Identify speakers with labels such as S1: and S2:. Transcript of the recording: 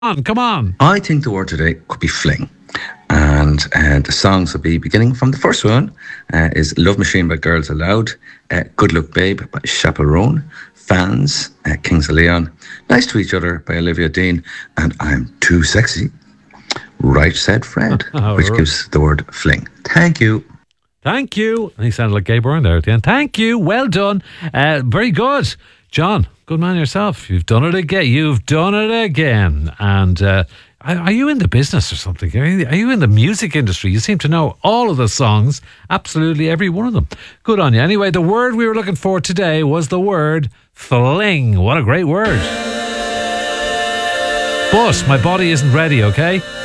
S1: Come on.
S2: I think the word today could be fling. And the songs will be beginning from the first one is Love Machine by Girls Aloud, Good Luck Babe by Chaperone, Fans, Kings of Leon, Nice to Each Other by Olivia Dean, and I'm Too Sexy, Right Said Fred, which gives the word fling. Thank you.
S1: Thank you. And he sounded like Gay Byrne there at the end. Thank you. Well done. Very good. John, good man yourself. You've done it again. You've done it again. And are you in the business or something? Are you in the music industry? You seem to know all of the songs, absolutely every one of them. Good on you. Anyway, the word we were looking for today was the word fling. What a great word. But my body isn't ready, okay?